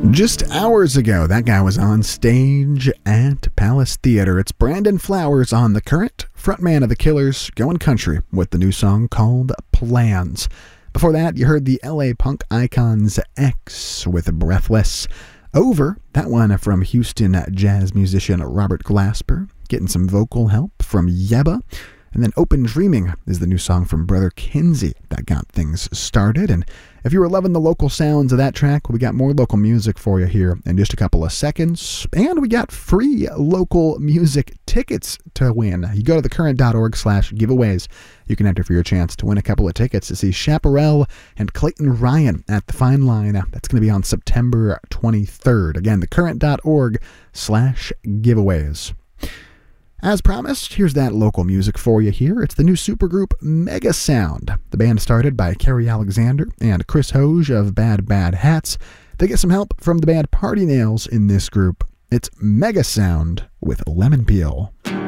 Just hours ago, that guy was on stage at Palace Theater. It's Brandon Flowers on The Current, frontman of The Killers, going country with the new song called Plans. Before that, you heard the LA punk icons X with Breathless. Over, that one from Houston jazz musician Robert Glasper, getting some vocal help from Yebba. And then Open Dreaming is the new song from Brother Kinsey that got things started. And if you were loving the local sounds of that track, we got more local music for you here in just a couple of seconds. And we got free local music tickets to win. You go to thecurrent.org/giveaways. You can enter for your chance to win a couple of tickets to see Chaparral and Clayton Ryan at the Fine Line. That's going to be on September 23rd. Again, thecurrent.org/giveaways. As promised, here's that local music for you here. It's the new supergroup Mega Sound. The band started by Kerry Alexander and Chris Hoge of Bad Bad Hats. They get some help from the band Party Nails in this group. It's Mega Sound with Lemon Peel.